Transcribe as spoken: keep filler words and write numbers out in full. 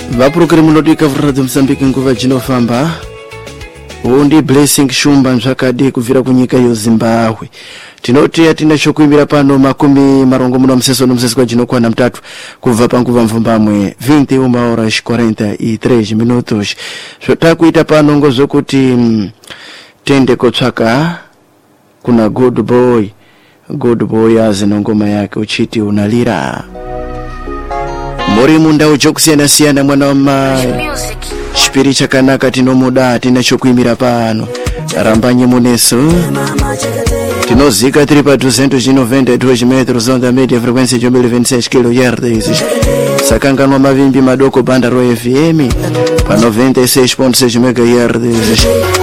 vaprograma nodika vurradio Mozambique nguva dzinofamba undi Blessing Shumba nzvakadi kubvira kunyika yeZimbabwe. Tinoti atina chokuimbira pano makumi marongo muno mseso nomsesi kwa jinokwana mtatu kubva panguva mvumbamwe vinte uma horas quarenta e três minutos. Zvotakuita pano ngozvokuti mm, tende kotsvaka kuna Good Boy. Good Boy azino ngoma yake uchiti unalira. Muri munda ujokusiyana siyana mwana wa mai chipiri chakanaka tinomuda tina chokuimira pano rambanye muneso tinozika tiri pa duzentos e noventa e dois metros onda média frequência de mil e vinte e seis kilohertz. Sakanganwa mavimbi madoko banda ro F M pa noventa e seis ponto seis megahertz.